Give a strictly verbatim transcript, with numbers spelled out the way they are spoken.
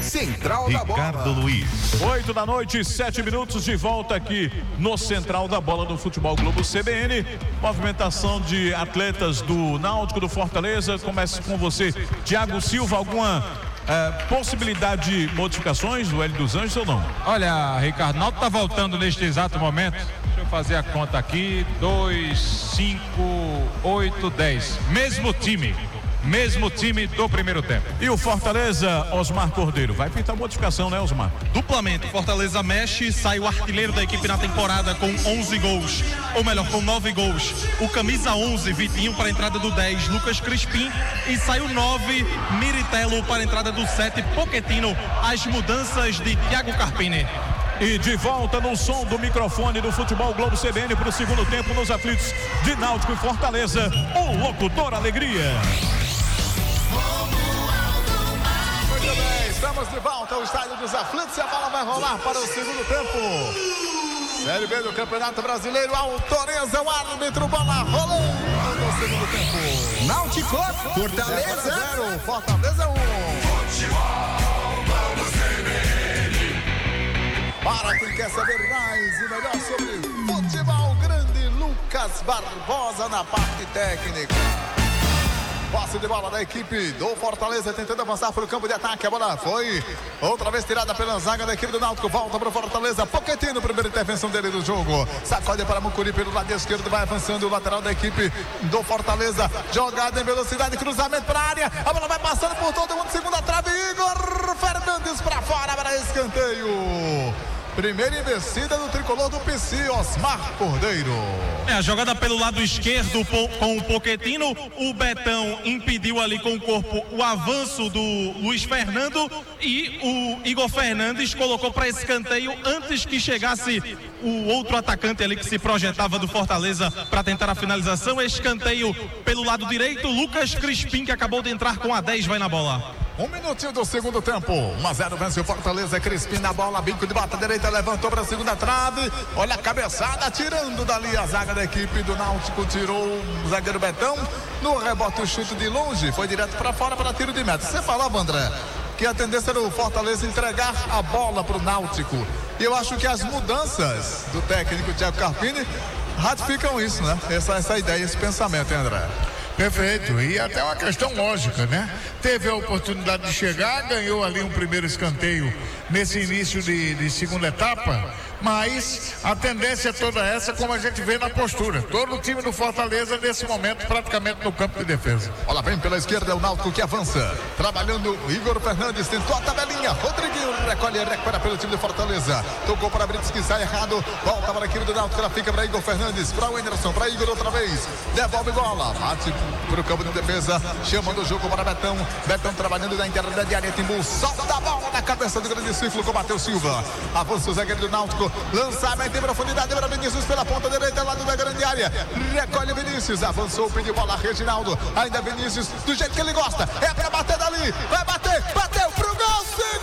Central da Bola. Ricardo Luiz. Oito da noite, sete minutos, de volta aqui no Central da Bola do Futebol Globo C B N. Movimentação de atletas do Náutico, do Fortaleza. Começa com você, Thiago Silva. Alguma é, possibilidade de modificações do Hélio dos Anjos ou não? Olha, Ricardo, Náutico está voltando neste exato momento. Deixa eu fazer a conta aqui. dois, cinco, oito, dez. Mesmo time. Mesmo time do primeiro tempo. E o Fortaleza, Osmar Cordeiro, vai pintar modificação, né, Osmar? Duplamente, Fortaleza mexe, sai o artilheiro da equipe na temporada com onze gols, ou melhor, com nove gols. O camisa onze, Vitinho, para a entrada do dez, Lucas Crispim, e sai o nove, Miritelo, para a entrada do sete, Pochettino. As mudanças de Thiago Carpini. E de volta no som do microfone do Futebol Globo C B N para o segundo tempo nos aflitos de Náutico e Fortaleza, o locutor Alegria. Muito bem, estamos de volta ao estádio dos aflitos e a bola vai rolar para o segundo tempo. Série B do Campeonato Brasileiro, Autoreza, o árbitro, bola rolando no segundo tempo. Náutico, Fortaleza zero, Fortaleza um. Futebol Globo C B N. Para quem quer saber mais e melhor sobre futebol, grande Lucas Barbosa na parte técnica. Posse de bola da equipe do Fortaleza tentando avançar para o campo de ataque. A bola foi outra vez tirada pela zaga da equipe do Náutico. Volta para o Fortaleza. Pochettino, primeira intervenção dele do jogo. Sacode para Mucuri pelo lado esquerdo. Vai avançando o lateral da equipe do Fortaleza. Jogada em velocidade, cruzamento para a área. A bola vai passando por todo mundo. Segunda trave. Igor Fernandes para fora para escanteio. Primeira investida do tricolor do P C, Osmar Cordeiro. É, a jogada pelo lado esquerdo com o Pochettino. O Betão impediu ali com o corpo o avanço do Luiz Fernando. E o Igor Fernandes colocou para escanteio antes que chegasse o outro atacante ali que se projetava do Fortaleza para tentar a finalização. Escanteio pelo lado direito. Lucas Crispim, que acabou de entrar com a dez, vai na bola. Um minutinho do segundo tempo. um a zero vence o Fortaleza. Crispim na bola, bico de bata direita, levantou para a segunda trave. Olha a cabeçada, tirando dali a zaga da equipe do Náutico. Tirou o zagueiro Betão. No rebote, o chute de longe. Foi direto para fora para tiro de meta. Você falava, André, que a tendência era o Fortaleza entregar a bola para o Náutico. E eu acho que as mudanças do técnico Thiago Carpini ratificam isso, né? Essa, essa ideia, esse pensamento, hein, André? Perfeito, e até uma questão lógica, né? Teve a oportunidade de chegar, ganhou ali um primeiro escanteio nesse início de, de segunda etapa, mas a tendência é toda essa, como a gente vê na postura. Todo o time do Fortaleza, nesse momento, praticamente no campo de defesa. Olha, vem pela esquerda, é o Náutico que avança. Trabalhando, Igor Fernandes tentou a tabelinha. Rodriguinho recolhe, recupera pelo time do Fortaleza. Tocou para Brits, que sai errado. Volta para a equipe do Náutico, ela fica para Igor Fernandes, para o Anderson, para Igor outra vez. Devolve bola, bate para o campo de defesa, chamando o jogo para Betão. Betão trabalhando na interna de área, Timbu, solta a bola na cabeça do grande círculo com Matheus Silva. Avança o zagueiro do Náutico, lançamento em profundidade para Vinícius pela ponta direita, lado da grande área. Recolhe Vinícius, avançou, pediu bola Reginaldo. Ainda Vinícius, do jeito que ele gosta, é para bater dali, vai bater, bateu pro gol, sim!